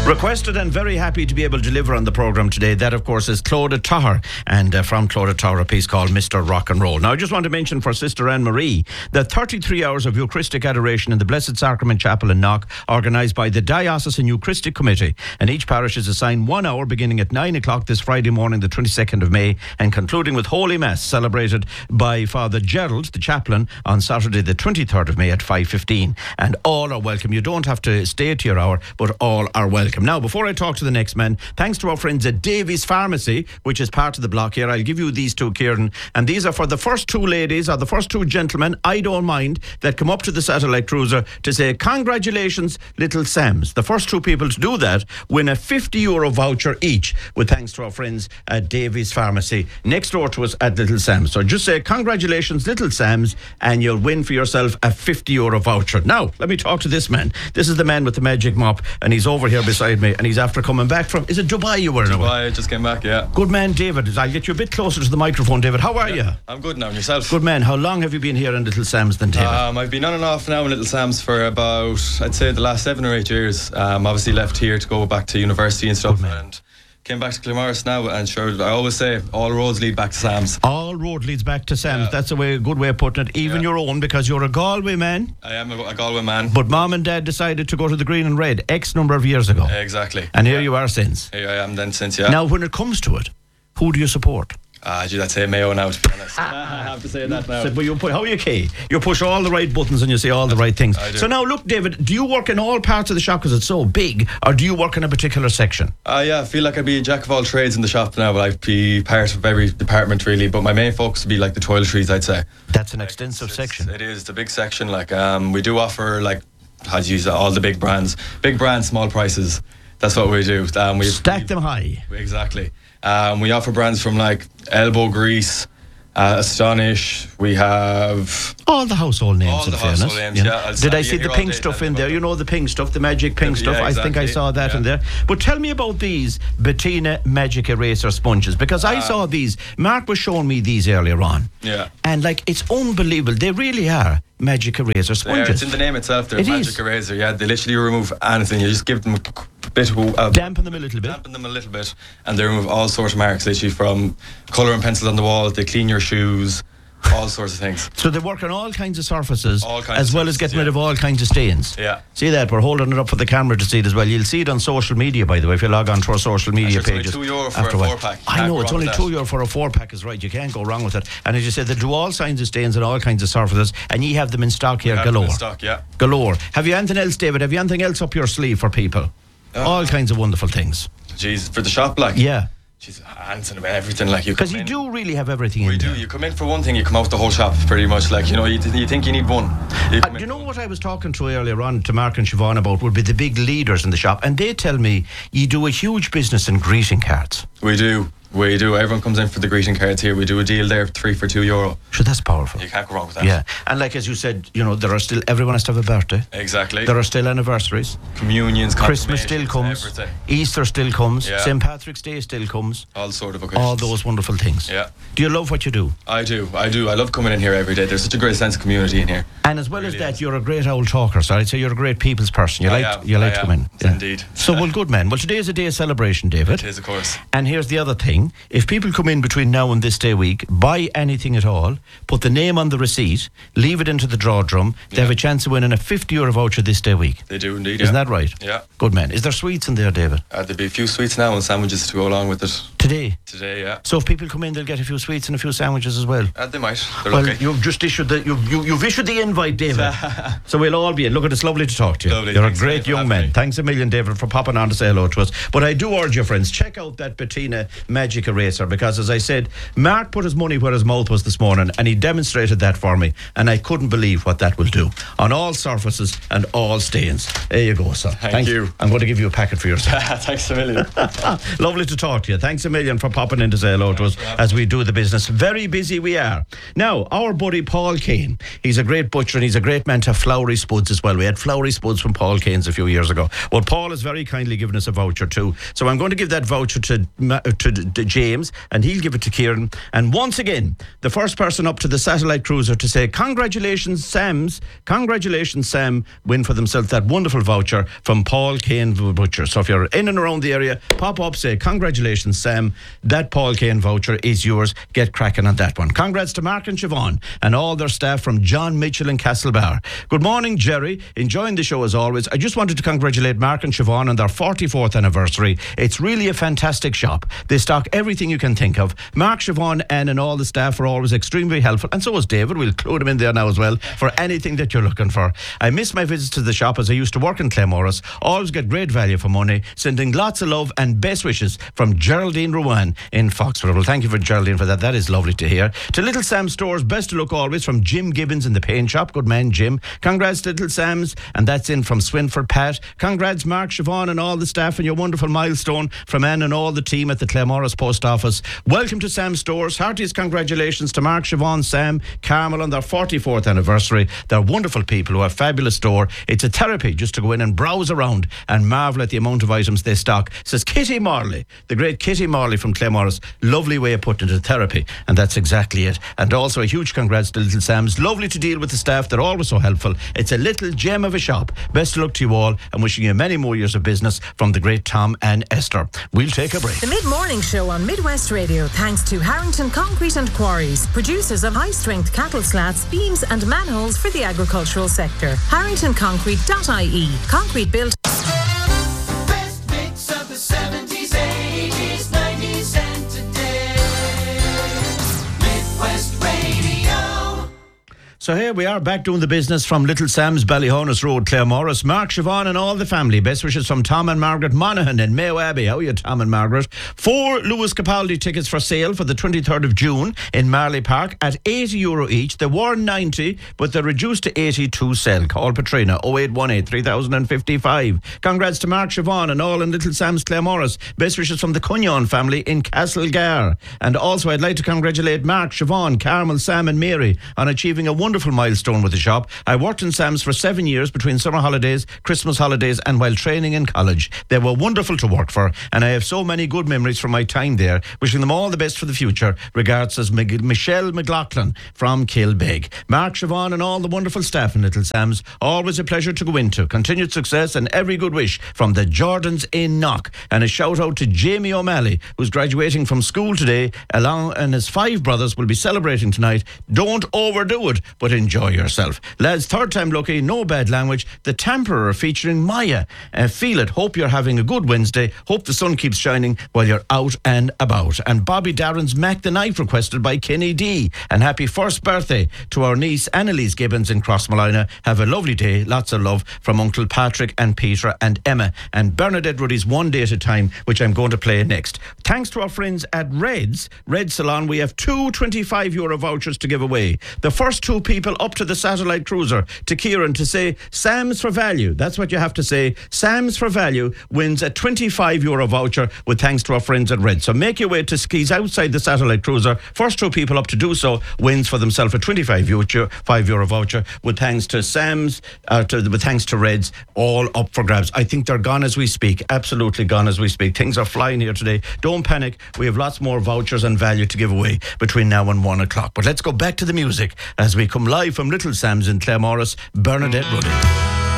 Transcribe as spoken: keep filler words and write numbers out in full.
Requested and very happy to be able to deliver on the programme today. That, of course, is Clodagh Tahar, and uh, from Clodagh Tahar, a piece called Mister Rock and Roll. Now, I just want to mention for Sister Anne Marie that thirty-three hours of Eucharistic adoration in the Blessed Sacrament Chapel in Knock, organised by the Diocesan Eucharistic Committee, and each parish is assigned one hour beginning at nine o'clock this Friday morning, the twenty-second of May, and concluding with Holy Mass celebrated by Father Gerald, the chaplain, on Saturday, the twenty-third of May at five fifteen. And all are welcome. You don't have to stay to your hour, but all are welcome. Now, before I talk to the next man, thanks to our friends at Davies Pharmacy, which is part of the block here, I'll give you these two, Kieran, and these are for the first two ladies or the first two gentlemen, I don't mind, that come up to the satellite cruiser to say, congratulations, little Sam's. The first two people to do that win a fifty euro voucher each, with thanks to our friends at Davies Pharmacy, next door to us at Little Sam's. So just say, congratulations, Little Sam's, and you'll win for yourself a fifty euro voucher. Now, let me talk to this man. This is the man with the magic mop, and he's over here beside me, and he's after coming back from, is it Dubai you were in? Dubai, I just came back, yeah. Good man, David. I'll get you a bit closer to the microphone, David. How are yeah, you? I'm good now, and yourself? Good man. How long have you been here in Little Sam's then, David? Um, I've been on and off now in Little Sam's for about, I'd say, the last seven or eight years. Um, obviously left here to go back to university and stuff, and came back to Claremorris now, and sure, I always say all roads lead back to Sam's. All road leads back to Sam's. Yeah. That's a way, good way of putting it. Even yeah. your own, because you're a Galway man. I am a, a Galway man. But mom and dad decided to go to the green and red X number of years ago. Exactly. And here yeah. you are since. Here I am then since, yeah. Now, when it comes to it, who do you support? Ah, gee, I'd say Mayo now, to be honest. I have to say that now. So, but you put, how are you, Kay? You push all the right buttons and you say all the right things. I do. So now, look, David, do you work in all parts of the shop because it's so big, or do you work in a particular section? Uh, yeah, I feel like I'd be a jack of all trades in the shop now, but I'd be part of every department, really. But my main focus would be like the toiletries, I'd say. That's an like, extensive it's, section. It is, the big section. Like, um, we do offer, like, how do you use it, all the big brands. Big brands, small prices. That's what we do. Um, we Stack we, them high. Exactly. Um, we offer brands from like Elbow Grease, uh, Astonish. We have all the household names. all in the fairness, household names. you know. Yeah. I'll Did I stand see here the all pink day stuff telling in there? about You know the pink stuff, the magic pink Yeah, stuff. exactly. I think I saw that yeah. in there. But tell me about these Bettina Magic Eraser sponges, because I Um, saw these. Mark was showing me these earlier on. Yeah. And like, it's unbelievable. They really are magic eraser They sponges. are. It's in the name itself. They're It magic is. eraser. Yeah, they literally remove anything. You just give them a bit of uh, Dampen them a little bit. dampen them a little bit, and they remove all sorts of marks. Literally from colour and pencils on the wall. They clean your shoes. All sorts of things. So they work on all kinds of surfaces, All kinds as of well as surfaces, getting yeah. rid of all kinds of stains. Yeah. See that? We're holding it up for the camera to see it as well. You'll see it on social media, by the way, if you log on to our social media Actually, pages. it's only two euro for after a while. four-pack. You I can't know, go it's wrong only with two that. euro for a four pack, is right. You can't go wrong with it. And as you said, they do all kinds of stains and all kinds of surfaces, and you have them in stock here, Have them galore. in stock, yeah. Galore. Have you anything else, David? Have you anything else up your sleeve for people? Uh, all kinds of wonderful things. Jeez, for the shop, like. Yeah. Jeez, anything about everything, like you. Because come you in- do really have everything We in do. there. You come in for one thing, you come out the whole shop, pretty much. Like, you know, you, th- you think you need one. You Uh, come do in you know for what I was talking to earlier on to Mark and Siobhan about would be the big leaders in the shop, and they tell me you do a huge business in greeting cards. one. We do. We do. Everyone comes in for the greeting cards here. We do a deal there, three for two euro. So that's powerful. You can't go wrong with that. Yeah, and like as you said, you know, there are still, everyone has to have a birthday. Exactly. There are still anniversaries. Communions, Christmas still confirmations, comes. everything. Easter still comes. Yeah. Saint Patrick's Day still comes. All sort of occasions. All those wonderful things. Yeah. Do you love what you do? I do. I do. I love coming in here every day. There's such a great sense of community in here. And as well Really as that, is. you're a great old talker, so I'd say you're a great people's person. You I like am. you like I to come am. in. Indeed. So, well, good man. Well, today is a day of celebration, David. It is, of course. And here's the other thing. If people come in between now and this day week, buy anything at all, put the name on the receipt, leave it into the draw drum, they Yeah. have a chance of winning a fifty euro voucher this day week. They do indeed. Isn't yeah. that right? Yeah. Good man. Is there sweets in there, David? Uh, there'll be a few sweets now and sandwiches to go along with it Today? today. Yeah. So if people come in, they'll get a few sweets and a few sandwiches as well. Uh, they might. They're Well, okay. you've just issued the you've, you, you've issued the invite, David. So we'll all be in. Look, it's lovely to talk to you. Lovely. You're a Thanks great for young having man. me. Thanks a million, David, for popping on to say hello to us. But I do urge you, friends, check out that Bettina Magic Eraser, because as I said, Mark put his money where his mouth was this morning, and he demonstrated that for me, and I couldn't believe what that will do on all surfaces and all stains. There you go, sir. Thank you. I'm going to give you a packet for yourself. Thanks a million. Lovely to talk to you. Thanks a million. million for popping in to say hello to us as we do the business. Very busy we are. Now, our buddy Paul Kane, he's a great butcher and he's a great man to Flowery Spuds as well. We had Flowery Spuds from Paul Kane's a few years ago. Well, Paul has very kindly given us a voucher too. So I'm going to give that voucher to, to, to James and he'll give it to Kieran. And once again, the first person up to the satellite cruiser to say, congratulations, Sam's, congratulations, Sam, win for themselves that wonderful voucher from Paul Kane Butcher. So if you're in and around the area, pop up, say, congratulations, Sam, that Paul Kane voucher is yours. Get cracking on that one. Congrats to Mark and Siobhan and all their staff from John Mitchell and Castlebar. Good morning, Jerry. Enjoying the show as always. I just wanted to congratulate Mark and Siobhan on their forty-fourth anniversary. It's really a fantastic shop. They stock everything you can think of. Mark, Siobhan, Anne and all the staff are always extremely helpful, and so is David. We'll include him in there now as well for anything that you're looking for. I miss my visits to the shop as I used to work in Claremorris. Always get great value for money. Sending lots of love and best wishes from Geraldine Ruan in Foxborough. Well, thank you for Geraldine for that. That is lovely to hear. To Little Sam's Stores, best of luck always from Jim Gibbons in the paint shop. Good man, Jim. Congrats to Little Sam's, and that's in from Swinford Pat. Congrats, Mark, Siobhan and all the staff and your wonderful milestone from Anne and all the team at the Claremorris Post Office. Welcome to Sam's Stores. Heartiest congratulations to Mark, Siobhan, Sam, Carmel on their forty-fourth anniversary. They're wonderful people who have a fabulous store. It's a therapy just to go in and browse around and marvel at the amount of items they stock. Says Kitty Morley, the great Kitty Morley from Claremorris. Lovely way of putting it, therapy, and that's exactly it. And also a huge congrats to Little Sam's. Lovely to deal with the staff. They're always so helpful. It's a little gem of a shop. Best of luck to you all and wishing you many more years of business from the great Tom and Esther. We'll take a break. The Mid-Morning Show on Midwest Radio, thanks to Harrington Concrete and Quarries, producers of high-strength cattle slats, beams and manholes for the agricultural sector. harrington concrete dot I E. Concrete built. Best mix of the seventies, eighties, nineties and today. Midwest Radio. So here we are back doing the business from Little Sam's, Ballyhonus Road, Claremorris. Mark, Siobhan and all the family. Best wishes from Tom and Margaret Monaghan in Mayo Abbey. How are you, Tom and Margaret? Four Lewis Capaldi tickets for sale for the twenty-third of June in Marley Park at eighty euro each. They were ninety, but they're reduced to eighty to sell. Call Patrina oh eight one eight, three thousand fifty-five. Congrats to Mark, Siobhan and all in Little Sam's, Claremorris. Best wishes from the Cunyon family in Castlegar. And also I'd like to congratulate Mark, Siobhan, Carmel, Sam and Mary on achieving a wonderful milestone with the shop. I worked in Sam's for seven years between summer holidays, Christmas holidays and while training in college. They were wonderful to work for and I have so many good memories from my time there. Wishing them all the best for the future. Regards as Mich- Michelle McLaughlin from Kilbeg. Mark, Siobhan and all the wonderful staff in Little Sam's. Always a pleasure to go into. Continued success and every good wish from the Jordans in Knock. And a shout out to Jamie O'Malley who's graduating from school today along and his five brothers will be celebrating tonight. Don't overdo it, but enjoy yourself. Lads, third time lucky, no bad language. The Tamperer featuring Maya. Uh, feel it. Hope you're having a good Wednesday. Hope the sun keeps shining while you're out and about. And Bobby Darren's Mac the Knife requested by Kenny D. And happy first birthday to our niece Annalise Gibbons in Crossmolina. Have a lovely day. Lots of love from Uncle Patrick and Peter and Emma. And Bernadette Ruddy's One Day at a Time, which I'm going to play next. Thanks to our friends at Red's, Red Salon, we have two twenty-five euro vouchers to give away. The first two people people up to the satellite cruiser to Kieran to say Sam's for value. That's what you have to say. Sam's for value wins a twenty-five euro voucher with thanks to our friends at Red. So make your way to skis outside the satellite cruiser. First two people up to do so wins for themselves a twenty-five euro voucher with thanks to Sam's, uh, to, with thanks to Red's, all up for grabs. I think they're gone as we speak. Absolutely gone as we speak. Things are flying here today. Don't panic. We have lots more vouchers and value to give away between now and one o'clock. But let's go back to the music as we come live from Little Sam's in Claremorris. Bernadette Ruddy.